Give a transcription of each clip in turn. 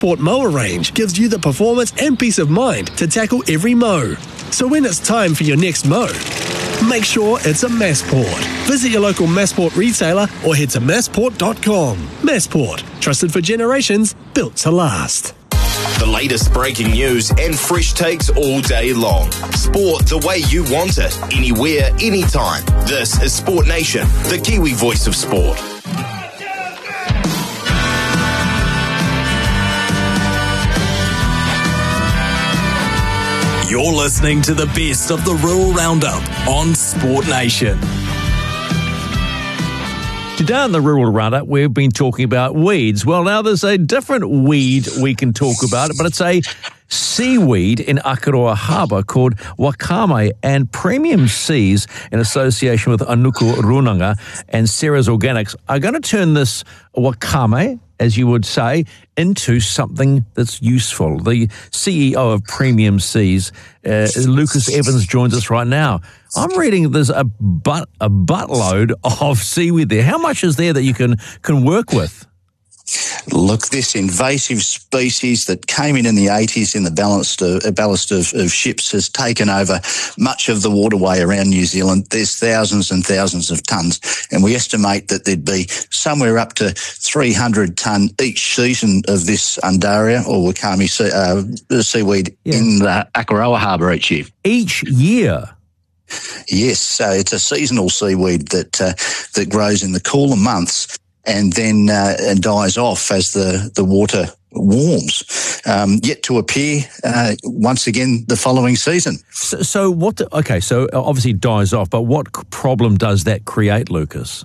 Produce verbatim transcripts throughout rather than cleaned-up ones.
Massport mower range gives you the performance and peace of mind to tackle every mow. So when it's time for your next mow, make sure it's a Massport. Visit your local Massport retailer or head to massport dot com. Massport, trusted for generations, built to last. The latest breaking news and fresh takes all day long. Sport the way you want it, anywhere, anytime. This is Sport Nation, the Kiwi voice of sport. You're listening to the best of the Rural Roundup on Sport Nation. Today on the Rural Roundup, we've been talking about weeds. Well, now there's a different weed we can talk about, but it's a seaweed in Akaroa Harbour called wakame, and Premium Seas, in association with Anuku Runanga and Sarah's Organics, are going to turn this wakame, as you would say, into something that's useful. The C E O of Premium Seas, uh, Lucas Evans, joins us right now. I'm reading there's a butt a buttload of seaweed there. How much is there that you can can work with? Look, this invasive species that came in in the eighties in the ballast of, ballast of, of ships has taken over much of the waterway around New Zealand. There's thousands and thousands of tonnes, and we estimate that there'd be somewhere up to three hundred tonne each season of this Undaria or wakame sea, uh, seaweed yeah. in the Akaroa Harbour each year. Each year? Yes, so it's a seasonal seaweed that uh, that grows in the cooler months and then uh, and dies off as the, the water warms, um, yet to appear uh, once again the following season. So, so what, the, okay, so obviously dies off, but what problem does that create, Lucas?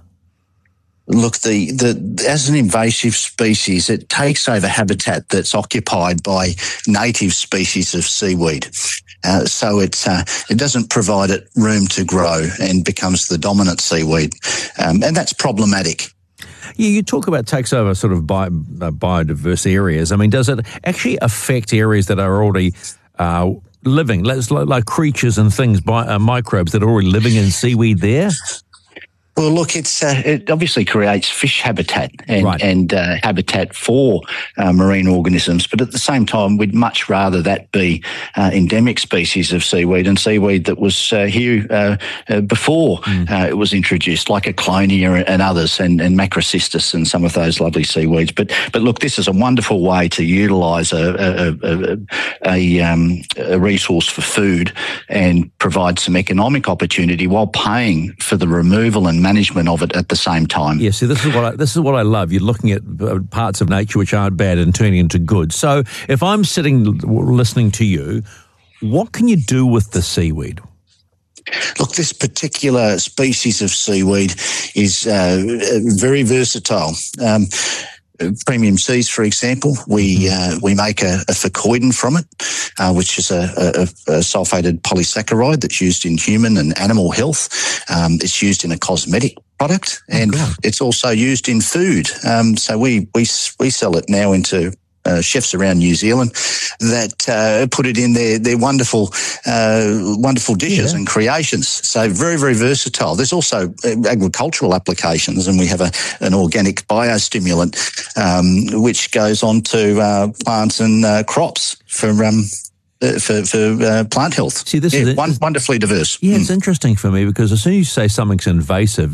Look, the, the as an invasive species, it takes over habitat that's occupied by native species of seaweed. Uh, so it, uh, it doesn't provide it room to grow and becomes the dominant seaweed, um, and that's problematic. Yeah, you talk about takes over sort of bio, uh, biodiverse areas. I mean, does it actually affect areas that are already uh, living, like, like creatures and things, bi- uh, microbes that are already living in seaweed there? Well, look, it's uh, it obviously creates fish habitat and, right. and uh, habitat for uh, marine organisms, but at the same time, we'd much rather that be uh, endemic species of seaweed and seaweed that was uh, here uh, uh, before mm. uh, it was introduced, like Aclonia and others, and, and Macrocystis and some of those lovely seaweeds. But but look, this is a wonderful way to utilise a a, a, a, um, a resource for food and provide some economic opportunity while paying for the removal and management of it at the same time. Yeah, see, this is what I, this is what I love. You're looking at parts of nature which aren't bad and turning into good. So if I'm sitting listening to you, what can you do with the seaweed? Look, this particular species of seaweed is uh, very versatile. Um, Premium Seas, for example, we uh, we make a, a phacoidin from it, uh, which is a, a, a sulfated polysaccharide that's used in human and animal health. Um, it's used in a cosmetic product, and oh, it's also used in food. Um, so we we we sell it now into Uh, chefs around New Zealand that uh, put it in their their wonderful uh, wonderful dishes yeah. and creations. So very, very versatile. There's also agricultural applications, and we have a an organic biostimulant um, which goes on to uh, plants and uh, crops for um, uh, for, for uh, plant health. See, this yeah, is one, wonderfully diverse. Yeah, mm. it's interesting for me because as soon as you say something's invasive,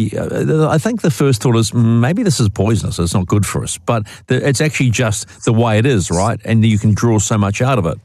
I think the first thought is maybe this is poisonous. It's not good for us, but it's actually just the way it is, right? And you can draw so much out of it.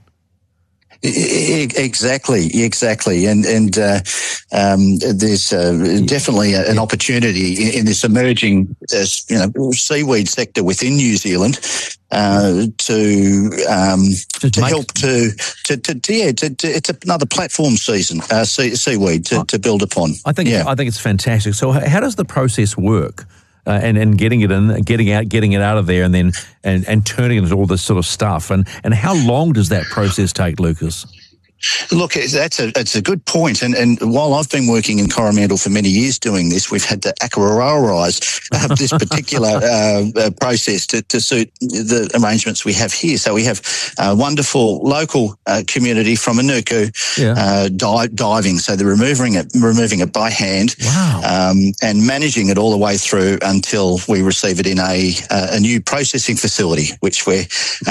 Exactly, exactly, and and uh, um, there's uh, definitely a, an opportunity in, in this emerging, uh, you know, seaweed sector within New Zealand uh, to um, to, to help to to, to yeah, to, to, it's another platform season uh, sea, seaweed to, to build upon. I think yeah. I think it's fantastic. So, how does the process work? Uh, and, and getting it in, getting out, getting it out of there, and then and, and turning it into all this sort of stuff. And, and how long does that process take, Lucas? Look, that's a it's a good point. And and while I've been working in Coromandel for many years doing this, we've had to Akaroa-rise uh, this particular uh, uh, process to, to suit the arrangements we have here. So we have a wonderful local uh, community from Anuku yeah. uh, di- diving. So they're removing it, removing it by hand, wow. um, and managing it all the way through until we receive it in a uh, a new processing facility, which we're